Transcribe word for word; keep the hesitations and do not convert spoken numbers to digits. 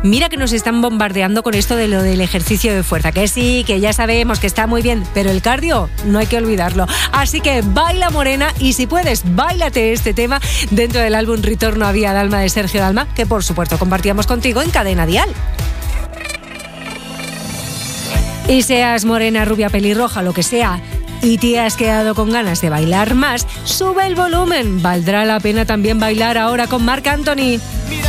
Mira que nos están bombardeando con esto de lo del ejercicio de fuerza, que sí, que ya sabemos que está muy bien, pero el cardio no hay que olvidarlo. Así que baila, morena, y si puedes, báilate este tema dentro del álbum Ritorno a Vía Dalma de Sergio Dalma, que por supuesto compartíamos contigo en Cadena Dial. Y seas morena, rubia, pelirroja, lo que sea, y te has quedado con ganas de bailar más, sube el volumen. Valdrá la pena también bailar ahora con Marc Anthony.